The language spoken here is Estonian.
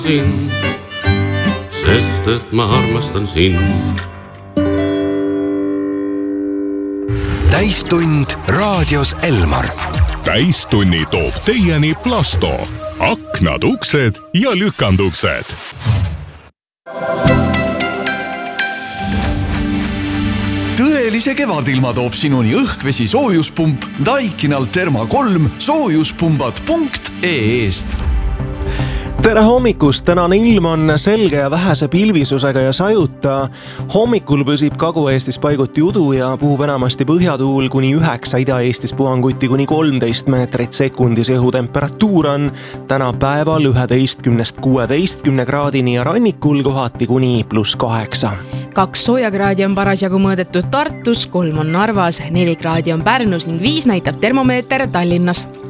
sest et ma armastan sind. Täistund raadios Elmar. Täistunni toob teieni Plasto. Aknad, uksed ja lükanduksed. Tõelise kevadilma toob sinuni õhkvesi soojuspump Daikinal Therma 3 soojuspumbad.ee-st. Tere hommikust! Tänane ilm on selge ja vähese pilvisusega ja sajuta. Hommikul püsib Kagu-Eestis paiguti udu ja puhub enamasti põhjatuul kuni 9, Ida-Eestis puhanguti kuni 13 meetrit sekundis. Õhutemperatuur on täna päeval 11–16 kraadini ja rannikul kohati kuni +8. 2 soojakraadi on parasjagu mõõdetud Tartus, 3 on Narvas, 4 kraadi on Pärnus ning 5 näitab termomeeter Tallinnas.